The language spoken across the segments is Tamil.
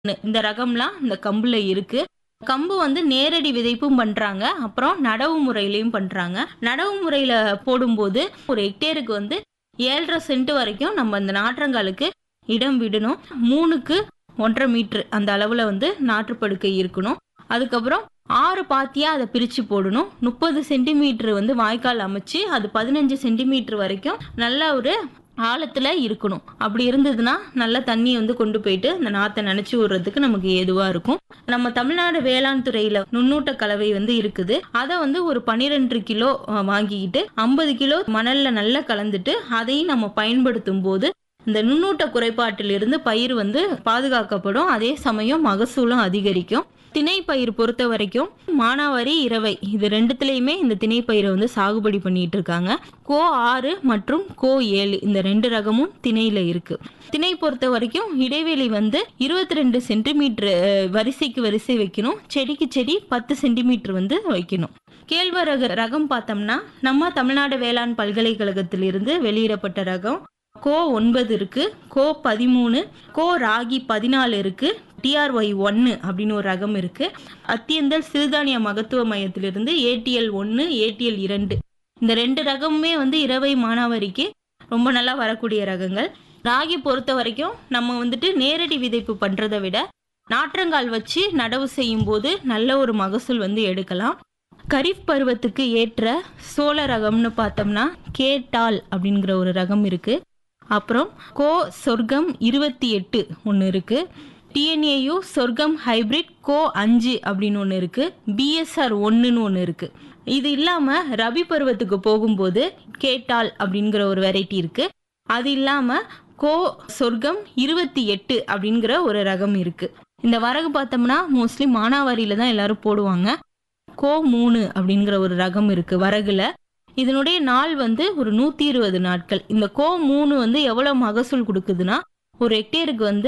இந்த ரகம்லாம் இந்த கம்புல இருக்கு. கம்பு வந்து நேரடி விதைப்பும் பண்றாங்க. அப்புறம் நடவு முறையிலயும் பண்றாங்க. நடவு முறையில போடும்போது ஒரு ஹெக்டேருக்கு வந்து 7.5 சென்ட் வரைக்கும் நம்ம இந்த நாற்றங்காலுக்கு இடம் விடணும். 3க்கு 1.5 மீட்டர் அந்த அளவுல வந்து நாற்றுப்படுக்கை இருக்கணும். அதுக்கப்புறம் 6 பாத்தியா அதை பிரிச்சு போடணும். 30 சென்டிமீட்டர் வந்து வாய்க்கால் அமைச்சு அது 15 சென்டிமீட்டர் வரைக்கும் நல்ல ஒரு ஆழத்துல இருக்கணும். அப்படி இருந்ததுன்னா நல்ல தண்ணி வந்து கொண்டு போயிட்டு அந்த நாத்தை நனைச்சு விடுறதுக்கு நமக்கு ஏதுவா இருக்கும். நம்ம தமிழ்நாடு வேளாண் துறையில நுண்ணூட்ட கலவை வந்து இருக்குது. அதை வந்து ஒரு 12 கிலோ வாங்கிக்கிட்டு 50 கிலோ மணல்ல நல்லா கலந்துட்டு அதையும் நம்ம பயன்படுத்தும் போது இந்த நுண்ணூட்ட குறைபாட்டிலிருந்து பயிர் வந்து பாதுகாக்கப்படும். அதே சமயம் மகசூலும் அதிகரிக்கும். திணை பயிர் பொறுத்த வரைக்கும் மானாவாரி இரவை இது ரெண்டுத்துலயுமே இந்த திணை பயிரை வந்து சாகுபடி பண்ணிட்டு இருக்காங்க. கோ 6 மற்றும் கோ 7 இந்த 2 ரகமும் திணையில இருக்கு. திணை பொறுத்த வரைக்கும் இடைவெளி வந்து 22 சென்டிமீட்டர் வரிசைக்கு வரிசை வைக்கணும். செடிக்கு செடி 10 சென்டிமீட்டர் வந்து வைக்கணும். கேழ்வரகு ரகம் பார்த்தோம்னா நம்ம தமிழ்நாடு வேளாண் பல்கலைக்கழகத்திலிருந்து வெளியிடப்பட்ட ரகம் கோ 9 இருக்கு, கோ 13, கோ ராகி 14 இருக்கு, TRY 1 அப்படின்னு ஒரு ரகம் இருக்கு. அத்தியந்தல் சிறுதானிய மகத்துவ மையத்திலிருந்து ATL 1, ATL 2 இந்த 2 ரகமுமே வந்து இரவை மானாவாரிக்கு ரொம்ப நல்லா வரக்கூடிய ரகங்கள். ராகி பொறுத்த வரைக்கும் நம்ம வந்துட்டு நேரடி விதைப்பு பண்றதை விட நாற்றங்கால் வச்சு நடவு செய்யும் போது நல்ல ஒரு மகசூல் வந்து எடுக்கலாம். கரீஃப் பருவத்துக்கு ஏற்ற சோள ரகம்னு பார்த்தோம்னா கேட்டால் அப்படிங்கிற ஒரு ரகம் இருக்கு. அப்புறம் கோ சொர்க்கம் 28 ஒன்று இருக்கு. TNAU சொர்க்கம் ஹைபிரிட் கோ 5 அப்படின்னு ஒன்று இருக்கு. BSR 1ன்னு ஒன்று இருக்கு. இது இல்லாம ரபி பருவத்துக்கு போகும்போது கேட்டால் அப்படிங்கிற ஒரு வெரைட்டி இருக்கு. அது இல்லாம கோ சொர்க்கம் 28 அப்படிங்கிற ஒரு ரகம் இருக்கு. இந்த வரகு பார்த்தோம்னா மோஸ்ட்லி மானாவாரியில தான் எல்லாரும் போடுவாங்க. கோ 3 அப்படிங்கிற ஒரு ரகம் இருக்கு வரகுல. இதனுடைய நாள் வந்து ஒரு 120 நாட்கள். இந்த கோ 3 வந்து எவ்வளவு மகசூல் கொடுக்குதுன்னா ஒரு ஹெக்டேருக்கு வந்து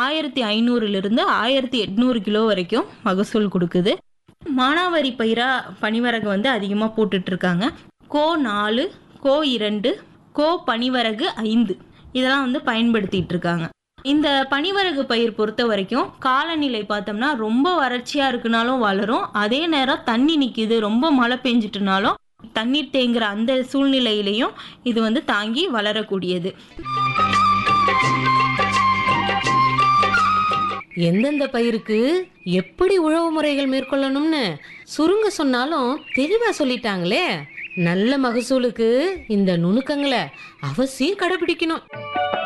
1500 1800 கிலோ வரைக்கும் மகசூல் கொடுக்குது. மானாவாரி பயிரா பனிவரகு வந்து அதிகமா போட்டுட்டு இருக்காங்க. கோ 4, கோ 2, கோ பனிவரகு 5 இதெல்லாம் வந்து பயன்படுத்திட்டு இருக்காங்க. இந்த பனிவரகு பயிர் பொறுத்த வரைக்கும் காலநிலை பார்த்தோம்னா ரொம்ப வறட்சியா இருக்குனாலும் வளரும். அதே நேரம் தண்ணி நிக்குது ரொம்ப மழை பெஞ்சிட்டுனாலும் தண்ணீர் தேங்குற அந்த சூழ்நிலையிலையும் இது வந்து தாங்கி வளரக்கூடியது. எந்தெந்த பயிருக்கு எப்படி உழவு முறைகள் மேற்கொள்ளணும்னு சுருங்க சொன்னாலும் தெளிவா சொல்லிட்டாங்களே. நல்ல மகசூலுக்கு இந்த நுணுக்கங்களை அவசியம் கடைபிடிக்கணும்.